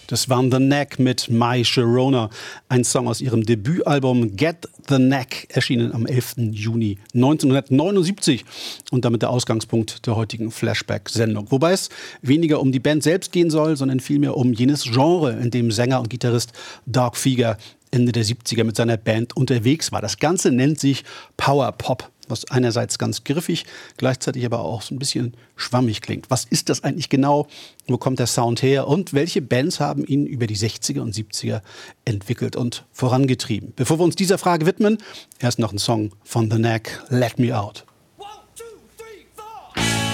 Das waren The Knack mit My Sharona, ein Song aus ihrem Debütalbum Get the Knack, erschienen am 11. Juni 1979 und damit der Ausgangspunkt der heutigen Flashback-Sendung. Wobei es weniger um die Band selbst gehen soll, sondern vielmehr um jenes Genre, in dem Sänger und Gitarrist Doug Fieger Ende der 70er mit seiner Band unterwegs war. Das Ganze nennt sich Power Pop, was einerseits ganz griffig, gleichzeitig aber auch so ein bisschen schwammig klingt. Was ist das eigentlich genau? Wo kommt der Sound her? Und welche Bands haben ihn über die 60er und 70er entwickelt und vorangetrieben? Bevor wir uns dieser Frage widmen, erst noch ein Song von The Knack, Let Me Out.